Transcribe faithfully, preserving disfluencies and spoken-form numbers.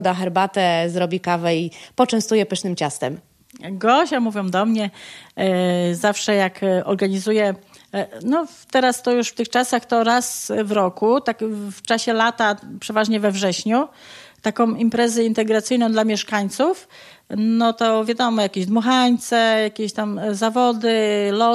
Da herbatę, zrobi kawę i poczęstuje pysznym ciastem. Gosia, mówią do mnie, e, zawsze jak organizuję, e, no teraz to już w tych czasach to raz w roku, tak w czasie lata, przeważnie we wrześniu, taką imprezę integracyjną dla mieszkańców, no to wiadomo, jakieś dmuchańce, jakieś tam zawody, los.